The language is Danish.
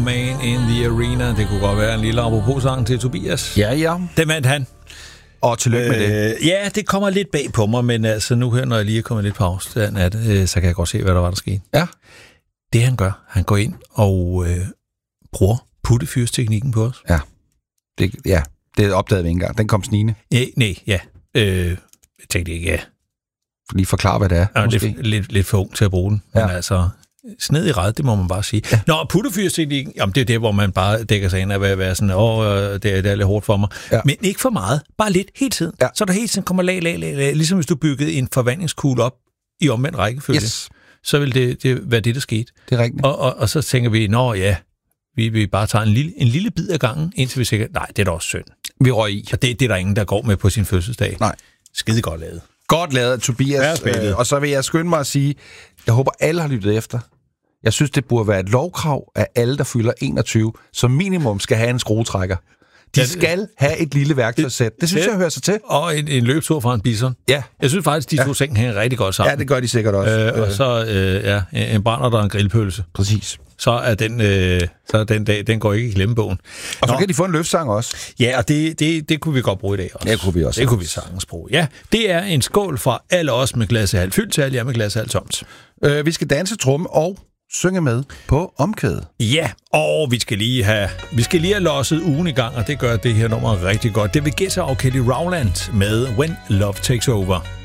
Man in the Arena. Det kunne godt være en lille apropos-sang til Tobias. Ja. Det vandt han. Og tillykke med det. Ja, det kommer lidt bag på mig, men altså nu her, når jeg lige er kommet lidt på afstand af det, så kan jeg godt se, hvad der skete. Ja. Det han gør, han går ind og bruger puttefyrsteknikken på os. Ja. Det opdagede vi ikke engang. Den kom snigende. Nej. Jeg tænkte ikke, ja. Lige forklare, hvad det er. Ja, lidt for ung til at bruge den. Men altså, sned i ret, det må man bare sige. Ja. Nå, puttefyrsteknikken, jamen det er det, hvor man bare dækker sig ind af at være sådan, det er lidt hårdt for mig. Ja. Men ikke for meget. Bare lidt hele tiden. Ja. Så der hele tiden kommer lag. Ligesom hvis du byggede en forvandlingskugle op i omvendt rækkefølge. Yes. Så vil det være det, der skete. Det er rigtigt. Og så tænker vi, vi bare tager en lille bid af gangen, indtil vi sikkert, nej, det er da også synd. Vi røg i. Og det er der ingen, der går med på sin fødselsdag. Nej. Skide godt lavet. Godt lavet, Tobias. Og så vil jeg skynde mig at sige, jeg håber, alle har lyttet efter. Jeg synes, det burde være et lovkrav, at alle, der fylder 21, som minimum skal have en skruetrækker. De skal have et lille værktøjssæt. Det synes jeg hører sig til. Og en løbetur fra en bison. Ja. Jeg synes faktisk, de to ting hænger rigtig godt sammen. Ja, det gør de sikkert også. Og så en brænder og en grillpølse. Præcis. Så er den dag, den går ikke i glemmebogen. Og så kan de få en løftsang også. Ja, og det kunne vi godt bruge i dag også. Det kunne vi også. Det kunne vi sagtens bruge. Ja, det er en skål fra alle os med glasset halvt fyldt til alle jer med glasset halvt tomt. Vi skal danse, tromme og synge med på omkvædet. Ja, og vi skal lige have losset ugen i gang, og det gør det her nummer rigtig godt. Det vil Gæsser og Kelly Rowland med When Love Takes Over.